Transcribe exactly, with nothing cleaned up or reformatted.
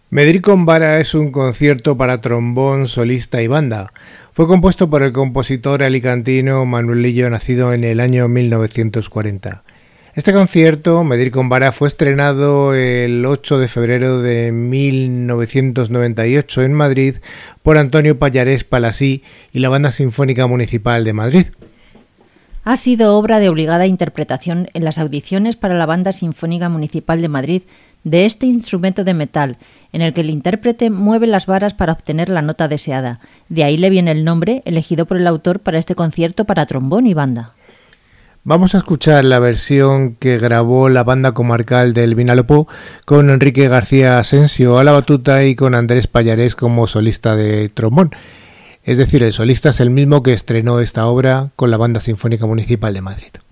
Medir con vara es un concierto para trombón, solista y banda. Fue compuesto por el compositor alicantino Manuel Lillo, nacido en el año mil novecientos cuarenta. Este concierto, Medir con vara, fue estrenado el ocho de febrero de mil novecientos noventa y ocho en Madrid por Antonio Pallarés Palasí y la Banda Sinfónica Municipal de Madrid. Ha sido obra de obligada interpretación en las audiciones para la Banda Sinfónica Municipal de Madrid de este instrumento de metal, en el que el intérprete mueve las varas para obtener la nota deseada. De ahí le viene el nombre elegido por el autor para este concierto para trombón y banda. Vamos a escuchar la versión que grabó la Banda Comarcal del Vinalopó con Enrique García Asensio a la batuta y con Andrés Pallarés como solista de trombón. Es decir, el solista es el mismo que estrenó esta obra con la Banda Sinfónica Municipal de Madrid.